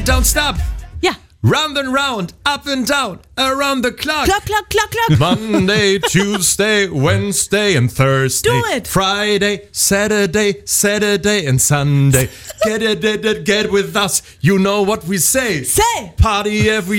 Don't stop. Ja. Round and round, up and down, around the clock. Clock, clock, clock, clock. Monday, Tuesday, Wednesday and Thursday. Do it. Friday, Saturday, Saturday and Sunday. Get with us. You know what we say. Say. Party every